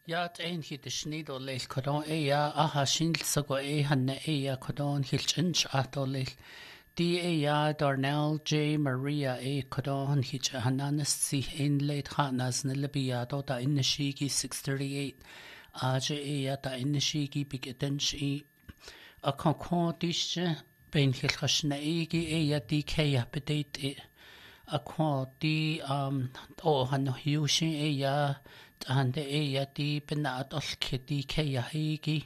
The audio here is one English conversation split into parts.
Yaat ein hit snido leil kodon aha shinlsago hanna kodon hilchinch atolil di Darnell J. Maria kodon hich hananas si in late hanas nilabia da innashigi 638 aja da innashigi bigedench a konkon dische ben hilchashna di kaya bedate a kon di han hushin hande di benat olkedi kaya higi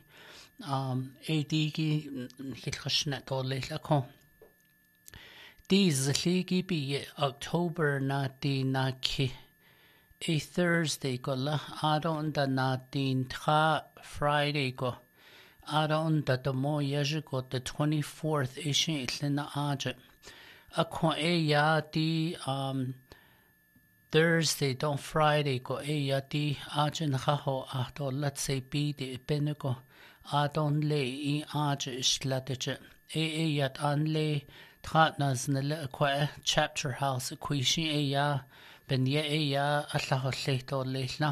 digi hilchashna dole la kon di zligi bi October na di na ki Thursday go la adon da na din tra Friday go adon da the mo yeje go the 24th ishin itlina aje a kon di Thursday don't Friday go di aje naho ato let's say bi di benego adon le aje islatje yat an le tratnas nele kwa chapter house kwishin ben ye allaho leto leila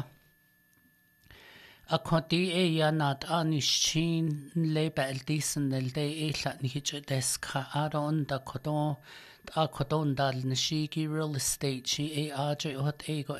a kodi nat anishin le beldisen del de lat nich deska adon da kodon dal nishigi real estate shi aje hot go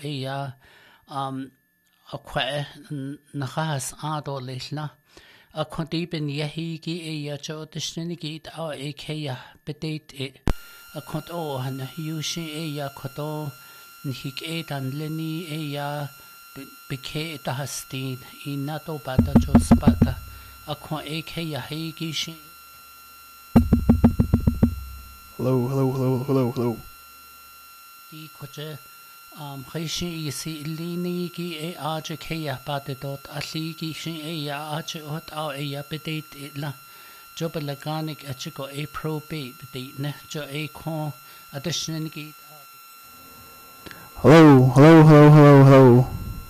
a kwa nahas ado leila a kodi ben yehigi jo dishnigi kaya bedate a kod han yushi kodo nihik dan leni beke da hastin inato bata jos bata a kon kaya higi shi Hello. di koje Rishi isi lini gi aje kaya bata dot aligi shi aje hot bedate la job laganik achiko probate bedate ne jo kon additionally Hello.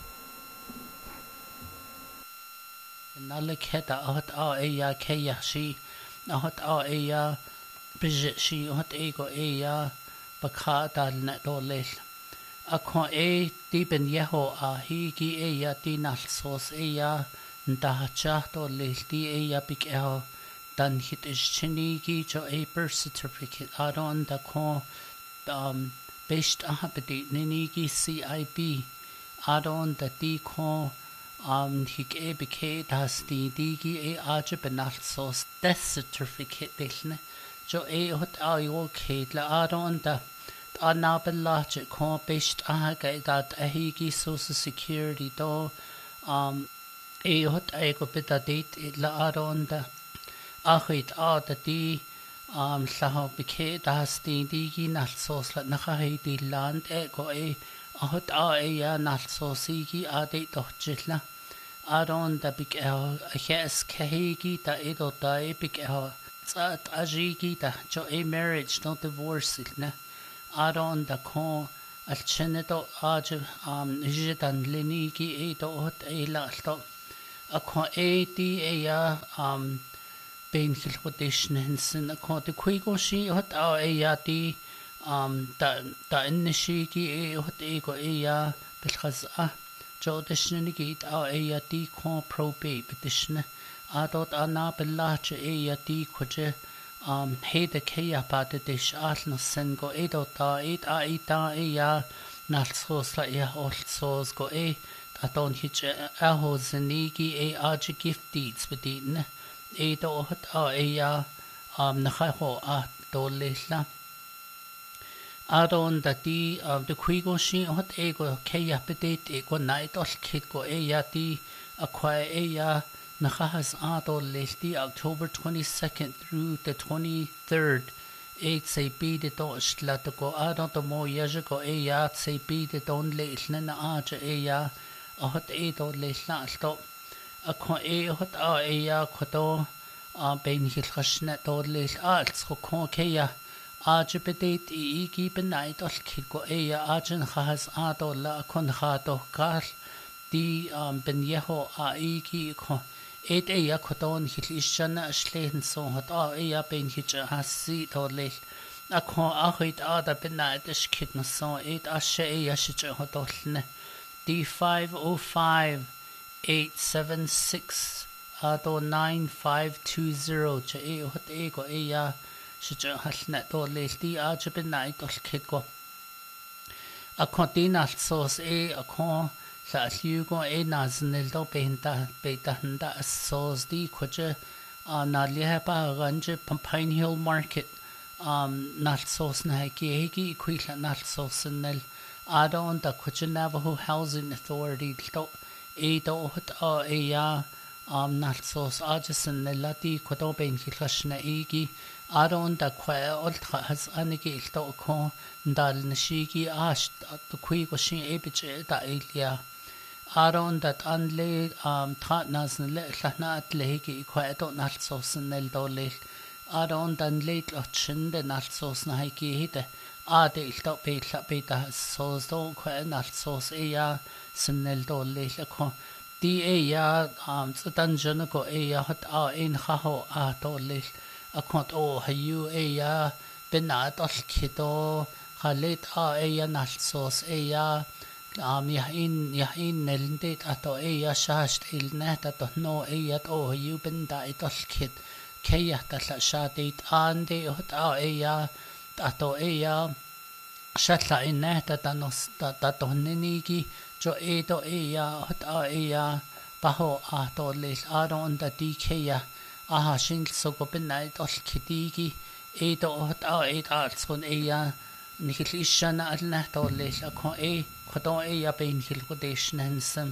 Nalik heta hot kaya shi hot Bridget shi hot go baka dal net dolel a kon di ben yeho higi di nal sos nda cha dolel di big dan hit is chinigi jo birth certificate adon da kon based habedi ninigi CIB adon da di kon hig bk das di digi aje benal sos death certificate delne jo hot okay la adon da anabelach kon based dat higi social security do hot go bita date la adon da achit da di laho bk das di digi nal sos la naha di land go hot nal sosigi ade dochla adon da big hes kahigi da edo da big tsat ajigi da jo marriage no divorce ne adon da kon alchenedo aj jidan lenigi edo hot la to a kon di ben hilqudition hinsen a kon de kuigo shi hot di da innishigi hot go bilkhaz jo dishnigi di kon probate petition adot anabelach di koje hede kaya bade dish alna sen go edo da nalsos la sos go adon hich ho zenigi aje gift deeds bedine edo hot naho dolella adon da di de kuigo shi hot go kaya bedate go night ol kit go di akwa Nahas adol lesti October 22nd through the 23rd. Say be the dosh la to go adon the mo yeje go say be the don leilna na aja hot do leilna sto a kon hot kodo ben hilchashna do leil als kon kaya aja bedate igi benait ol kiko ajan khas adol la kon khado kal di ben yeho igi kon kodon hilishana slehen so hat ben hich hasi dolel a kon achit da benait is kidna so ashe shich hodolne D 505 876 9520 cha e hot e go e ya shcha halna to lesti a chbin nai tol kit go a kontinal sos e a kon la liu go e naznel do benta handa sos di khoje na liha ba ganje Pine Hill Market nal sos na gi kwila nal sos nel adon da khoje Navajo Housing Authority to e do hot e ya nal sos ajasen lati khodo ben khashna egi adon da kwa olt has anigi to ko dal nashigi ash to kui go shin e biche da elia adon dat anle that nas le hlana atlegi kwa do nal sos nel dole adon dan late lochin de nal sos na hiki hite ade to be da sos do kwa nal sos e ya snel dole ko di e ya tsutan jana ko e ya hot a in khaho a dole a khot o hayu e ya benat al khido khalit a e ya nal sos e ya ya in nelnde ato e ya shast il net ato no e ya o hayu benda itol khit kaya ta la shadit ande hot a e ya ato e ya shatla in net atanos ta to nenigi jo e do e ya hot a e ya baho a to les aron da dikya aha shin so go benai tol khitigi e do hot a e ta son e ya nikilishana alna to les a ko e khodo e ya ben hil kodeshnansam.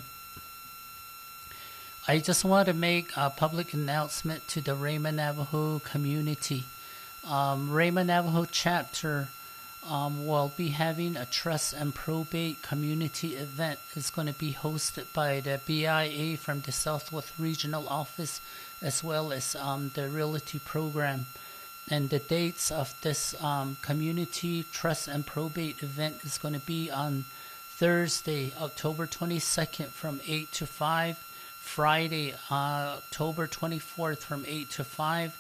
I just want to make a public announcement to the Raymond Navajo community. Raymond Navajo chapter will be having a trust and probate community event. It's going to be hosted by the BIA from the Southwest Regional Office, as well as the Realty Program. And the dates of this community trust and probate event is going to be on Thursday, October 22nd from 8 to 5, Friday, October 24th from 8 to 5.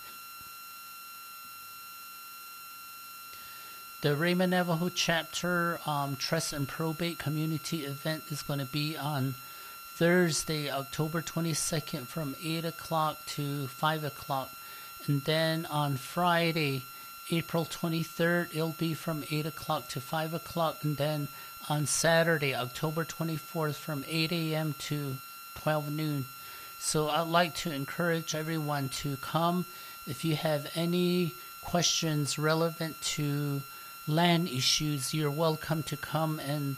The Raymond Navajo chapter trust and probate community event is going to be on Thursday, October 22nd from 8 o'clock to 5 o'clock. And then on Friday, April 23rd, it'll be from 8 o'clock to 5 o'clock. And then on Saturday, October 24th, from 8 a.m. to 12 noon. So I'd like to encourage everyone to come. If you have any questions relevant to land issues, you're welcome to come and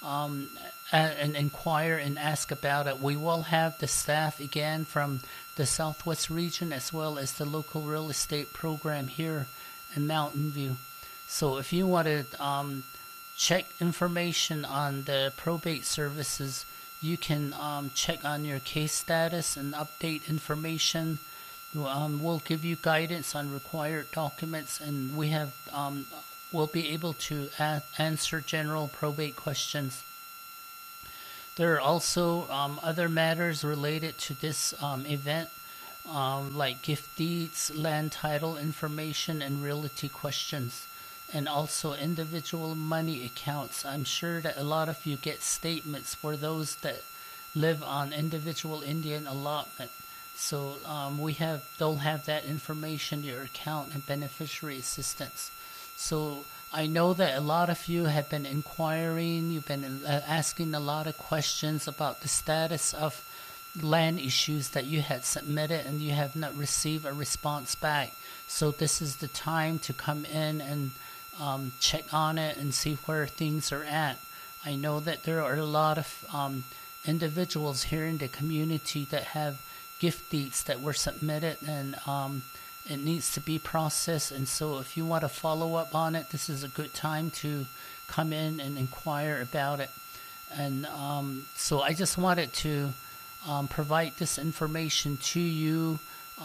inquire and ask about it. We will have the staff again from the Southwest region, as well as the local real estate program here in Mountain View. So if you want to check information on the probate services, you can check on your case status and update information. We'll give you guidance on required documents, and we have we'll be able to answer general probate questions. There are also other matters related to this event, like gift deeds, land title information, and realty questions, and also individual money accounts. I'm sure that a lot of you get statements for those that live on individual Indian allotment. So they'll have that information, your account and beneficiary assistance. So I know that a lot of you have been inquiring, you've been asking a lot of questions about the status of land issues that you had submitted, and you have not received a response back. So this is the time to come in and check on it and see where things are at. I know that there are a lot of individuals here in the community that have gift deeds that were submitted, and it needs to be processed. And so if you want to follow up on it, this is a good time to come in and inquire about it. And so I just wanted to provide this information to you.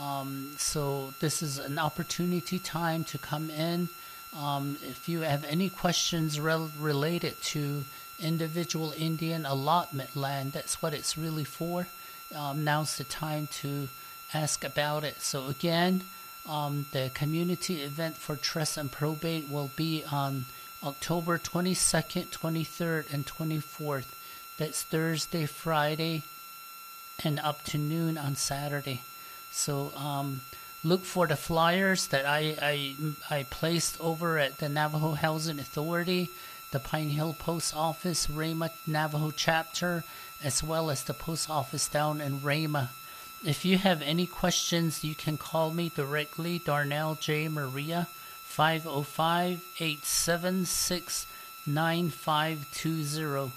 So this is an opportunity time to come in. If you have any questions related to individual Indian allotment land, that's what it's really for. Now's the time to ask about it. So again, the community event for trust and probate will be on October 22nd, 23rd, and 24th. That's Thursday, Friday, and up to noon on Saturday. So look for the flyers that I placed over at the Navajo Housing Authority, the Pine Hill Post Office, Rama Navajo Chapter, as well as the post office down in Rama. If you have any questions, you can call me directly, Darnell J. Maria, 505-876-9520,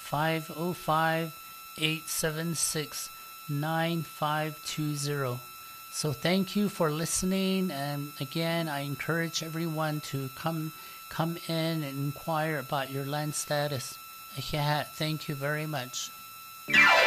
505-876-9520. So thank you for listening, and again, I encourage everyone to come in and inquire about your land status. Thank you very much.